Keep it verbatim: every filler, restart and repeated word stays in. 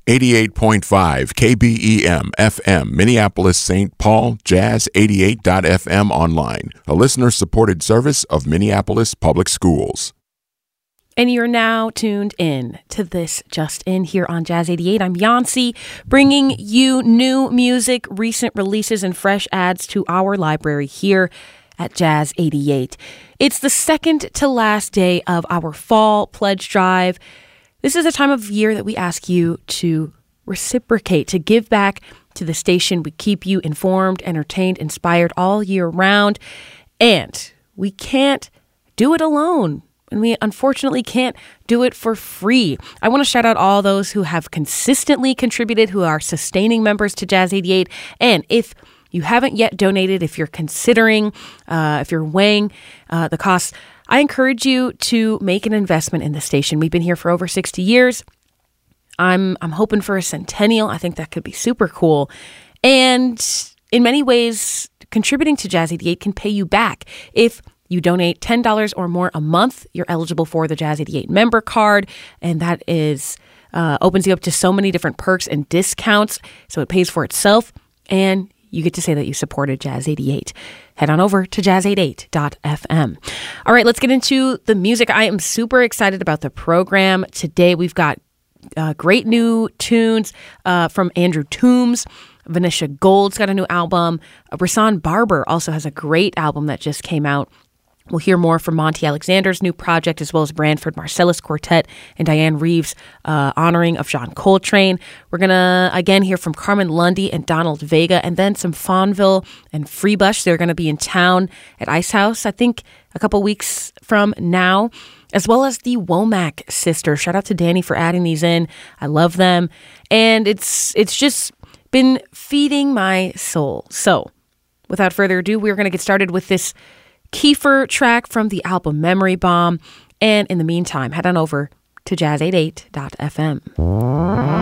eighty-eight point five K B E M F M, Minneapolis, Saint Paul, Jazz eighty-eight dot F M online, a listener-supported service of Minneapolis Public Schools. And you're now tuned in to this Just In here on Jazz eighty-eight. I'm Yancy, bringing you new music, recent releases, and fresh adds to our library here at Jazz eighty-eight. It's the second to last day of our fall pledge drive. This is a time of year that we ask you to reciprocate, to give back to the station. We keep you informed, entertained, inspired all year round. And we can't do it alone. And we unfortunately can't do it for free. I want to shout out all those who have consistently contributed, who are sustaining members to Jazz eighty-eight. And if you haven't yet donated, if you're considering, uh, if you're weighing uh, the costs, I encourage you to make an investment in the station. We've been here for over sixty years. I'm I'm hoping for a centennial. I think that could be super cool. And in many ways, contributing to Jazz eighty-eight can pay you back. If you donate ten dollars or more a month, you're eligible for the Jazz eighty-eight member card, and that is uh, opens you up to so many different perks and discounts, so it pays for itself, and you get to say that you supported Jazz eighty-eight. Head on over to jazz eighty-eight dot F M. All right, let's get into the music. I am super excited about the program. Today we've got uh, great new tunes uh, from Andrew Toombs. Venetia Gold's got a new album. Uh, Rahsaan Barber also has a great album that just came out. We'll hear more from Monty Alexander's new project, as well as Branford Marsalis Quartet and Diane Reeves' uh, honoring of John Coltrane. We're going to, again, hear from Carmen Lundy and Donald Vega, and then some Fonville and Freebush. They're going to be in town at Ice House, I think, a couple weeks from now, as well as the Womack Sisters. Shout out to Danny for adding these in. I love them. And it's it's just been feeding my soul. So, without further ado, we're going to get started with this Kiefer track from the album Memory Bomb. And in the meantime, head on over to jazz eighty-eight dot F M.